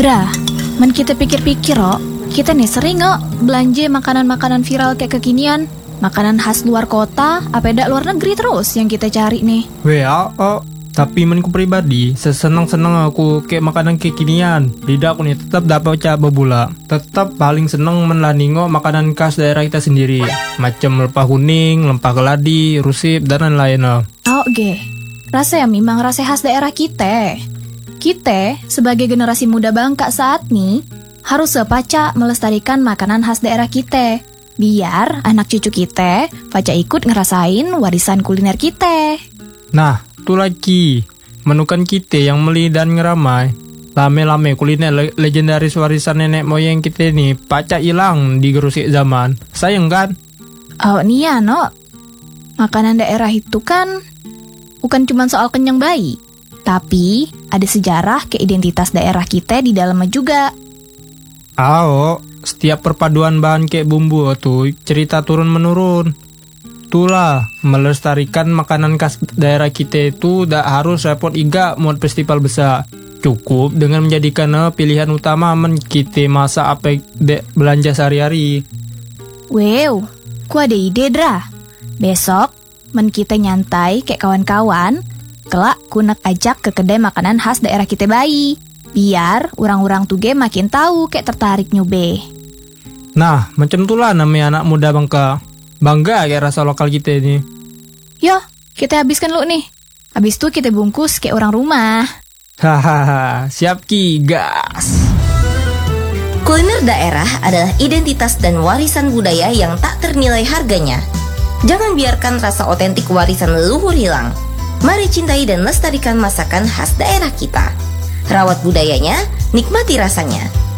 Dra, men kita pikir-pikir kita nih sering belanja makanan-makanan viral kayak kekinian. Makanan khas luar kota, apa dak luar negeri terus yang kita cari nih. Tapi menku pribadi, sesenang-senang aku kayak makanan kekinian. Lidahku nih tetap dapat coba bula. Tetap paling seneng menlaningo makanan khas daerah kita sendiri. Macam lempah kuning, lempah keladi, rusip, dan lain-lain. Rasa yang memang rasa khas daerah kita. Kita, sebagai generasi muda bangka saat ini, harus sepaca melestarikan makanan khas daerah kita. Biar anak cucu kita paca ikut ngerasain warisan kuliner kita. Nah, tu lagi menukan kita yang meli dan ngeramai. Lame-lame kuliner legendaris warisan nenek moyang kita ini paca hilang di gerusik zaman. Sayang kan? Makanan daerah itu kan bukan cuma soal kenyang bayi, tapi ada sejarah ke identitas daerah kita di dalamnya juga. Setiap perpaduan bahan kayak bumbu tuh cerita turun-menurun. Itulah, melestarikan makanan khas daerah kita itu tak harus repot iga muat festival besar. Cukup dengan menjadikan pilihan utama kita masa apa belanja sehari-hari. Wow, ku ada ide Dra. Besok, kita nyantai kayak kawan-kawan, kelak ku nak ajak ke kedai makanan khas daerah kita bayi. Biar orang-orang tuge makin tahu kayak tertarik nyobe. Nah, macam itulah namanya anak muda bangga kayak rasa lokal kita ini. Yo, kita habiskan lu nih. Habis itu kita bungkus kayak orang rumah. Hahaha, siap Ki, gas. Kuliner daerah adalah identitas dan warisan budaya yang tak ternilai harganya. Jangan biarkan rasa otentik warisan leluhur hilang. Mari cintai dan lestarikan masakan khas daerah kita. Rawat budayanya, nikmati rasanya.